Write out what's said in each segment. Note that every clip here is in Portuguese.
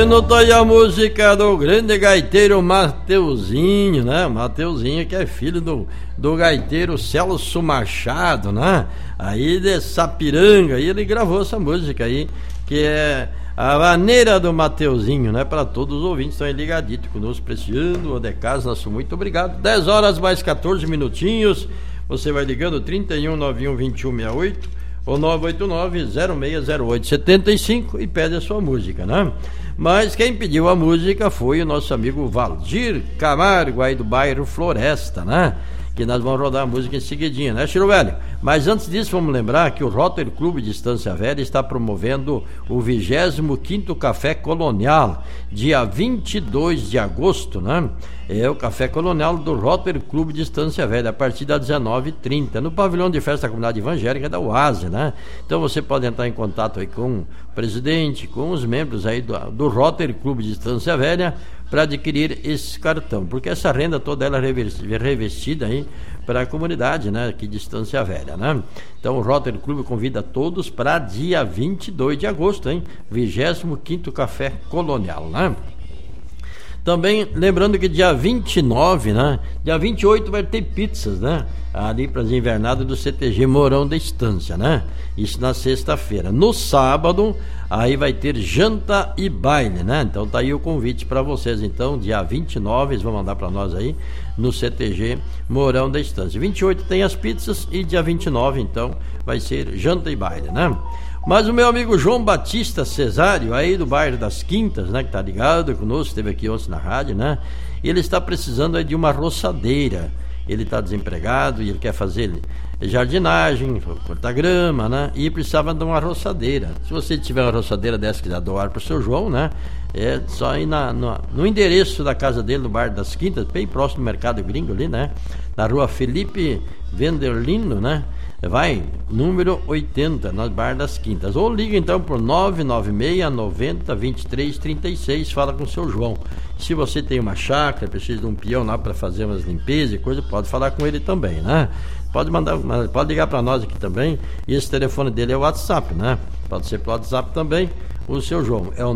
Bueno, tá aí a música do grande gaiteiro Mateuzinho, né? Mateuzinho que é filho do gaiteiro Celso Machado, né? Aí de Sapiranga, e ele gravou essa música aí, que é a maneira do Mateuzinho, né? Para todos os ouvintes estão aí ligaditos conosco, prestigiando o de casa, nosso muito obrigado. 10 horas mais 14 minutinhos, você vai ligando 3191-2168 ou 989-0608-75 e pede a sua música, né? Mas quem pediu a música foi o nosso amigo Valdir Camargo, aí do bairro Floresta, né? Que nós vamos rodar a música em seguidinha, né, Chiro Velho? Mas antes disso, vamos lembrar que o Rotary Clube de Estância Velha está promovendo o 25º Café Colonial, dia 22 de agosto, né? É o Café Colonial do Rotary Clube de Estância Velha, a partir das 19h30, no pavilhão de festa da comunidade evangélica da UASE, né? Então você pode entrar em contato aí com o presidente, com os membros aí do Rotary Clube de Estância Velha, para adquirir esse cartão, porque essa renda toda ela é revestida aí para a comunidade, né, aqui de Estância Velha, né? Então o Rotary Clube convida todos para dia 22 de agosto, hein? 25º Café Colonial, né? Também lembrando que dia 29, né? Dia 28 vai ter pizzas, né? Ali para as invernadas do CTG Mourão da Estância, né? Isso na sexta-feira. No sábado, aí vai ter janta e baile, né? Então tá aí o convite para vocês. Então, dia 29, eles vão mandar para nós aí no CTG Mourão da Estância. 28 tem as pizzas e dia 29, então, vai ser janta e baile, né? Mas o meu amigo João Batista Cesário, aí do bairro das Quintas, né, que tá ligado conosco, esteve aqui ontem na rádio, né? Ele está precisando aí de uma roçadeira. Ele está desempregado e ele quer fazer jardinagem, cortar grama, né? E precisava de uma roçadeira. Se você tiver uma roçadeira dessa que quiser doar para o seu João, né? É só ir no endereço da casa dele, no bairro das Quintas, bem próximo do Mercado Gringo ali, né? Na rua Felipe Venderlino, né? Vai, número 80, nas Bar das Quintas. Ou liga então por 996-90-2336, fala com o seu João. Se você tem uma chácara, precisa de um peão lá para fazer umas limpezas e coisa, pode falar com ele também, né? Pode ligar para nós aqui também. E esse telefone dele é o WhatsApp, né? Pode ser pelo WhatsApp também. O seu João é o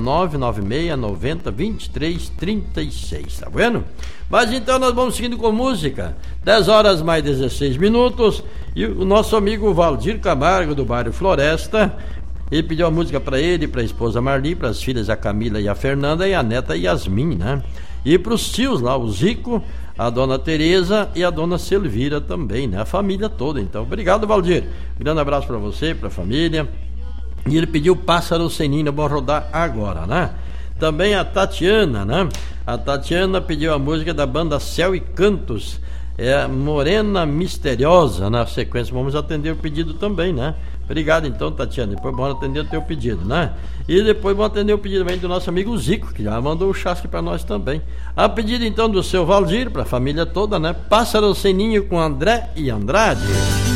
996-90-2336, tá vendo? Mas então nós vamos seguindo com música. 10 horas mais 16 minutos. E o nosso amigo Valdir Camargo, do bairro Floresta, ele pediu a música para ele, para a esposa Marli, para as filhas a Camila e a Fernanda e a neta Yasmin, né? E para os tios lá, o Zico, a dona Tereza e a dona Selvira também, né? A família toda, então. Obrigado, Valdir. Grande abraço para você, para a família. E ele pediu Pássaro Sem Ninho, vamos rodar agora, né? Também a Tatiana, né? A Tatiana pediu a música da banda Céu e Cantos, é Morena Misteriosa. Na sequência vamos atender o pedido também, né? Obrigado então, Tatiana, depois vamos atender o teu pedido, né? E depois vamos atender o pedido também do nosso amigo Zico, que já mandou o chasque para nós também. A pedido então do seu Valdir, para a família toda, né? Pássaro Sem Ninho com André e Andrade.